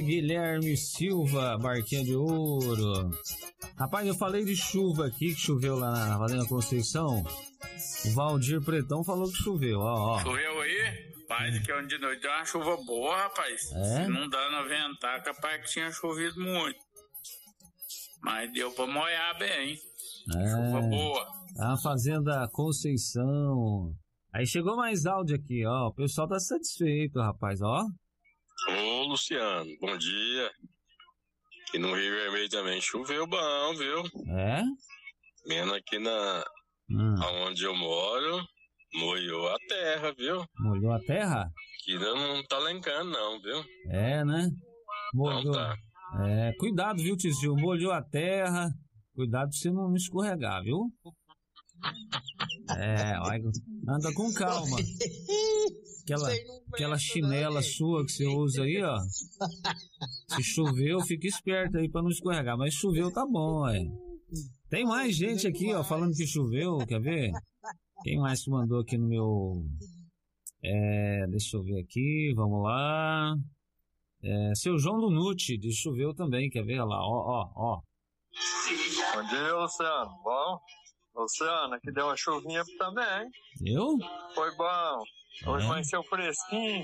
Guilherme Silva, Barquinha de Ouro. Rapaz, eu falei de chuva aqui, que choveu lá na Fazenda Conceição. O Valdir Pretão falou que choveu, ó. Choveu aí? Rapaz, que ontem de noite deu uma chuva boa, rapaz. Se não dá no ventar, capaz que tinha chovido muito. Mas deu pra molhar bem. Chuva boa. A Fazenda Conceição. Aí chegou mais áudio aqui, ó. O pessoal tá satisfeito, rapaz, ó. Ô, Luciano, bom dia. Aqui no Rio Vermelho também choveu bom, viu? É? Menos aqui onde eu moro, molhou a terra, viu? Molhou a terra? Aqui não tá lencando não, viu? É, né? Molhou. Não tá. Cuidado, viu, tio? Molhou a terra. Cuidado pra você não escorregar, viu? Anda com calma. Aquela chinela sua que você usa aí, ó. Se choveu, fica esperto aí pra não escorregar. Mas choveu, tá bom, Tem mais gente aqui, ó, falando que choveu, quer ver? Quem mais que mandou aqui no meu... deixa eu ver aqui, vamos lá. Seu João do Nuti, de choveu também, quer ver? Olha lá, ó. Bom dia, Luciano. Bom? Luciano, aqui deu uma chuvinha também. Deu? Foi bom. Hoje amanheceu fresquinho.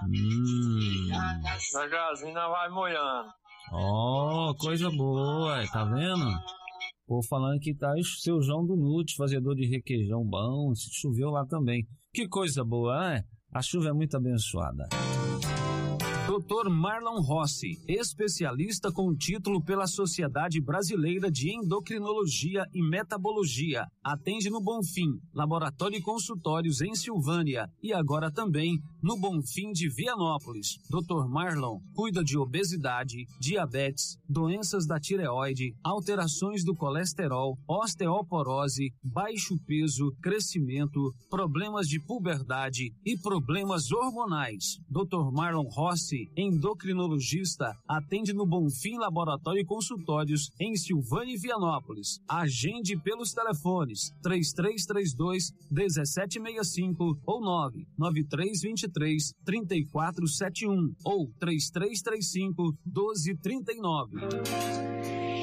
Devagarzinho nós vai molhando. Coisa boa, tá vendo? Pô, falando que tá o seu João do Nuti, fazedor de requeijão bom, choveu lá também. Que coisa boa, né? A chuva é muito abençoada. Dr. Marlon Rossi, especialista com título pela Sociedade Brasileira de Endocrinologia e Metabologia. Atende no Bonfim, laboratório e consultórios em Silvânia e agora também no Bonfim de Vianópolis. Dr. Marlon cuida de obesidade, diabetes, doenças da tireoide, alterações do colesterol, osteoporose, baixo peso, crescimento, problemas de puberdade e problemas hormonais. Dr. Marlon Rossi, endocrinologista, atende no Bonfim Laboratório e Consultórios em Silvânia e Vianópolis. Agende pelos telefones 3332-1765 ou 99323-3471 ou 3335-1239.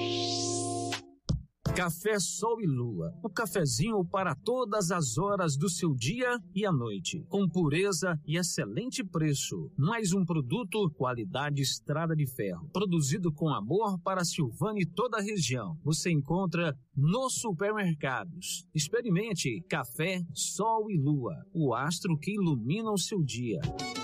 Café Sol e Lua, o cafezinho para todas as horas do seu dia e à noite, com pureza e excelente preço. Mais um produto qualidade Estrada de Ferro, produzido com amor para Silvânia e toda a região. Você encontra nos supermercados. Experimente Café Sol e Lua, o astro que ilumina o seu dia.